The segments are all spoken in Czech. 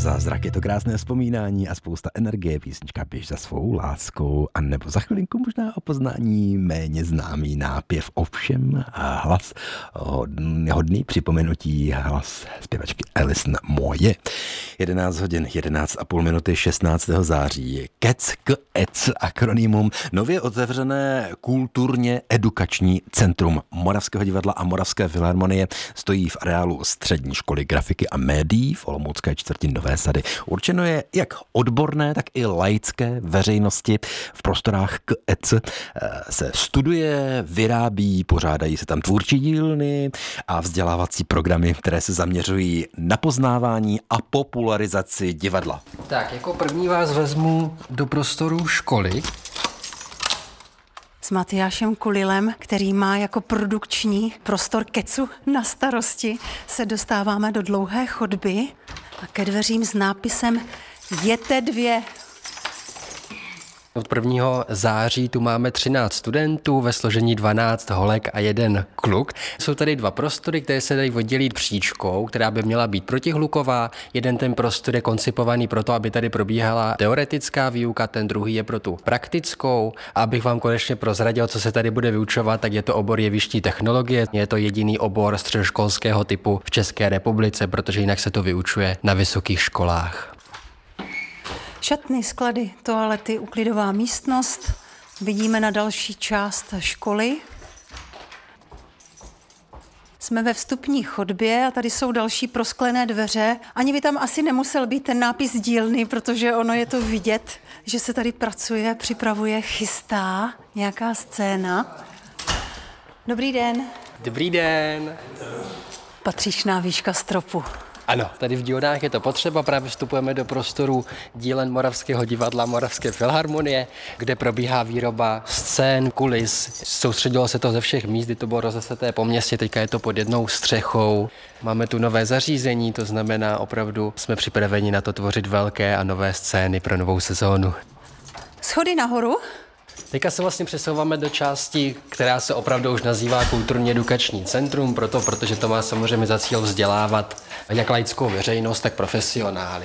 zázrak, je to krásné vzpomínání a spousta energie, písnička Běž za svou láskou, a nebo za chvilinku možná o poznání méně známý nápěv, ovšem hlas hodný připomenutí, hlas zpěvačky Alison Moje. 11 hodin, 11,5 minuty, 16. září. KEC akronymum, nově otevřené kulturně edukační centrum Moravského divadla a Moravské filharmonie stojí v areálu Střední školy grafiky a médií v olomoucké čtvrti Nové Sady. Určeno je jak odborné, tak i laické veřejnosti. V prostorách KEC se studuje, vyrábí, pořádají se tam tvůrčí dílny a vzdělávací programy, které se zaměřují na poznávání a popularizaci divadla. Tak, jako první vás vezmu do prostoru školy. S Matyášem Kulilem, který má jako produkční prostor KECu na starosti, se dostáváme do dlouhé chodby a ke dveřím s nápisem Jděte 2. Od 1. září tu máme 13 studentů ve složení 12 holek a 1 kluk. Jsou tady 2 prostory, které se dají oddělit příčkou, která by měla být protihluková. Jeden ten prostor je koncipovaný proto, aby tady probíhala teoretická výuka, ten druhý je pro tu praktickou. A abych vám konečně prozradil, co se tady bude vyučovat, tak je to obor jevištní technologie. Je to jediný obor středoškolského typu v České republice, protože jinak se to vyučuje na vysokých školách. Šatny, sklady, toalety, uklidová místnost. Vidíme na další část školy. Jsme ve vstupní chodbě a tady jsou další prosklené dveře. Ani by tam asi nemusel být ten nápis dílny, protože ono je to vidět, že se tady pracuje, připravuje, chystá nějaká scéna. Dobrý den. Dobrý den. Patřičná výška stropu. Ano, tady v dílnách je to potřeba, právě vstupujeme do prostoru dílen Moravského divadla, Moravské filharmonie, kde probíhá výroba scén, kulis. Soustředilo se to ze všech míst, kdy to bylo rozeseté po městě, teďka je to pod jednou střechou. Máme tu nové zařízení, to znamená opravdu jsme připraveni na to tvořit velké a nové scény pro novou sezónu. Schody nahoru. Teďka se vlastně přesouváme do části, která se opravdu už nazývá kulturně edukační centrum, protože to má samozřejmě za cíl vzdělávat jak laickou veřejnost, tak profesionály.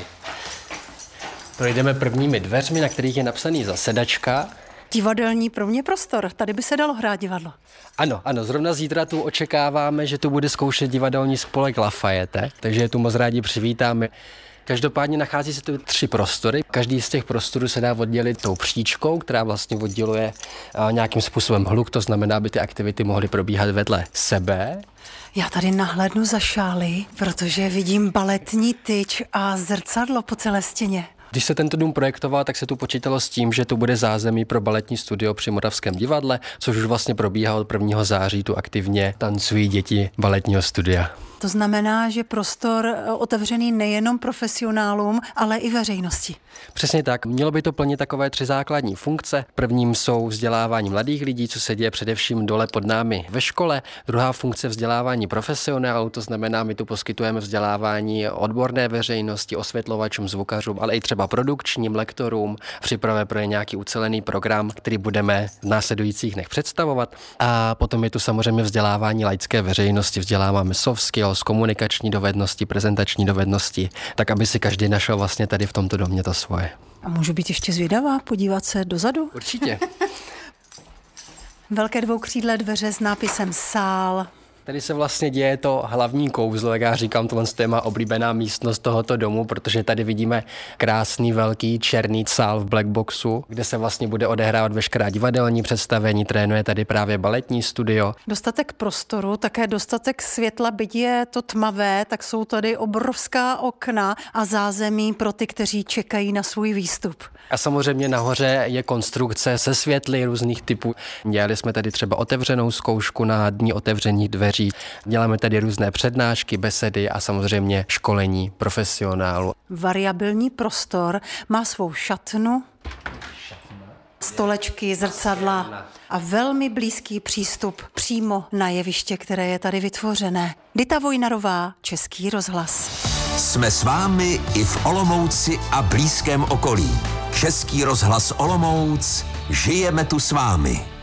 Projdeme prvními dveřmi, na kterých je napsaný zasedačka. Divadelní pro mě prostor, tady by se dalo hrát divadlo. Ano, zrovna zítra tu očekáváme, že tu bude zkoušet divadelní spolek Lafayette, takže je tu moc rádi přivítáme. Každopádně nachází se tu 3 prostory. Každý z těch prostorů se dá oddělit tou příčkou, která vlastně odděluje nějakým způsobem hluk, to znamená, aby ty aktivity mohly probíhat vedle sebe. Já tady nahlédnu za šály, protože vidím baletní tyč a zrcadlo po celé stěně. Když se tento dům projektoval, tak se tu počítalo s tím, že tu bude zázemí pro baletní studio při Moravském divadle, což už vlastně probíhá od 1. září, tu aktivně tancují děti baletního studia. To znamená, že prostor otevřený nejenom profesionálům, ale i veřejnosti. Přesně tak. Mělo by to plnit takové 3 základní funkce. Prvním jsou vzdělávání mladých lidí, co se děje především dole pod námi ve škole. Druhá funkce vzdělávání profesionálů, to znamená, my tu poskytujeme vzdělávání odborné veřejnosti, osvětlovačům, zvukařům, ale i třeba produkčním, lektorům, připravuje pro ně nějaký ucelený program, který budeme v následujících dnech představovat. A potom je tu samozřejmě vzdělávání laické veřejnosti, vzděláváme soft skills, komunikační dovednosti, prezentační dovednosti, tak aby si každý našel vlastně tady v tomto domě to svoje. A můžu být ještě zvědavá, podívat se dozadu? Určitě. Velké dvoukřídlé dveře s nápisem sál. Tady se vlastně děje to hlavní kouzlo, jak já říkám, tohle je má oblíbená místnost tohoto domu, protože tady vidíme krásný velký černý sál v blackboxu, kde se vlastně bude odehrávat veškerá divadelní představení, trénuje tady právě baletní studio. Dostatek prostoru, také dostatek světla, byť je to tmavé, tak jsou tady obrovská okna a zázemí pro ty, kteří čekají na svůj výstup. A samozřejmě nahoře je konstrukce se světly různých typů. Dělali jsme tady třeba otevřenou zkoušku na dní otevřených dveří. Děláme tady různé přednášky, besedy a samozřejmě školení profesionálů. Variabilní prostor má svou šatnu, stolečky, zrcadla a velmi blízký přístup přímo na jeviště, které je tady vytvořené. Dita Vojnarová, Český rozhlas. Jsme s vámi i v Olomouci a blízkém okolí. Český rozhlas Olomouc, žijeme tu s vámi.